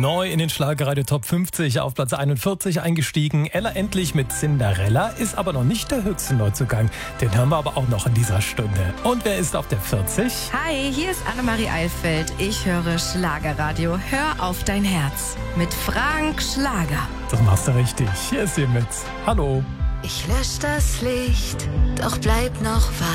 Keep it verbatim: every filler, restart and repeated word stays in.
Neu in den Schlagerradio Top fünfzig auf Platz einundvierzig eingestiegen. Ella Endlich mit Cinderella ist aber noch nicht der höchste Neuzugang. Den hören wir aber auch noch in dieser Stunde. Und wer ist auf der vierzig? Hi, hier ist Annemarie Eilfeld. Ich höre Schlagerradio. Hör auf dein Herz. Mit Frank Schlager. Das machst du richtig. Hier ist sie mit. Hallo. Ich lösch das Licht, doch bleib noch wach.